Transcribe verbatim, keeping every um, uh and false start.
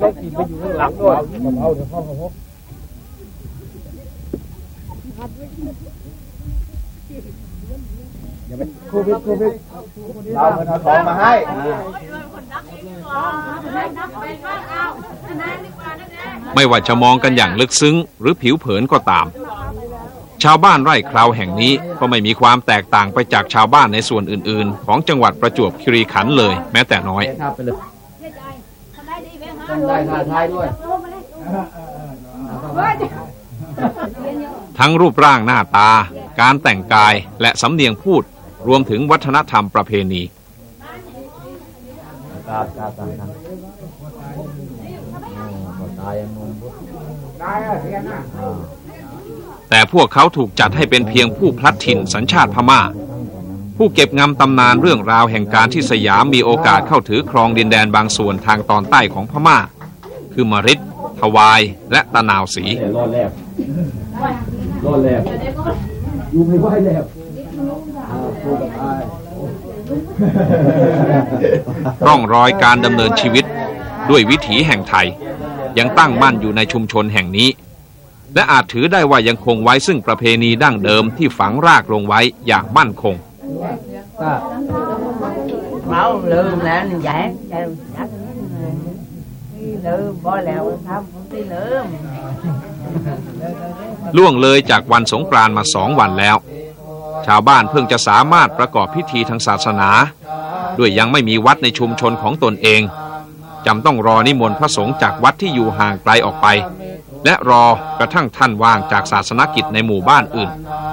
กินไปอยู่ข้างหลังด้วยเอาเดี๋ยวเข้ามาพบอย่าไปโควิดโควิดเราเงินเอาทองมาให้ไม่ว่าจะมองกันอย่างลึกซึ้งหรือผิวเผินก็ตามชาวบ้านไร่คราวแห่งนี้ก็ไม่มีความแตกต่างไปจากชาวบ้านในส่วนอื่นๆของจังหวัดประจวบคีรีขันธ์เลยแม้แต่น้อยทั้งรูปร่างหน้าตาการแต่งกายและสำเนียงพูดรวมถึงวัฒนธรรมประเพณีแต่พวกเขาถูกจัดให้เป็นเพียงผู้พลัดถิ่นสัญชาติพม่าผู้เก็บงำตำนานเรื่องราวแห่งการที่สยามมีโอกาสเข้าถือครองดินแดนบางส่วนทางตอนใต้ของพม่าคือมฤทธิ์ทวายและตะนาวศรีรอดแลบรอดแลบอยู่ไม่ไหวแลบร่องรอยการดำเนินชีวิตด้วยวิถีแห่งไทยยังตั้งมั่นอยู่ในชุมชนแห่งนี้และอาจถือได้ว่ายังคงไว้ซึ่งประเพณีดั้งเดิมที่ฝังรากลงไว้อย่างมั่นคงเราลืมแล้วนี่แย่ลืมบ่แล้วทำที่ลืมล่วงเลยจากวันสงกรานต์มาสองวันแล้วชาวบ้านเพิ่งจะสามารถประกอบพิธีทางศาสนาด้วยยังไม่มีวัดในชุมชนของตนเองจำต้องรอนิมนต์พระสงฆ์จากวัดที่อยู่ห่างไกลออกไปและรอกระทั่งท่านว่างจากศาสนกิจในหมู่บ้านอื่น